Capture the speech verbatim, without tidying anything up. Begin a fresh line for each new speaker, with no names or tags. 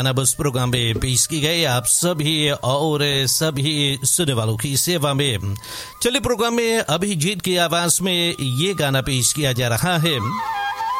अब उस प्रोग्राम में पेश की गई आप सभी और सभी सुनने वालों की सेवा में। चलिए प्रोग्राम में अभिजीत की आवाज में ये गाना पेश किया जा रहा है।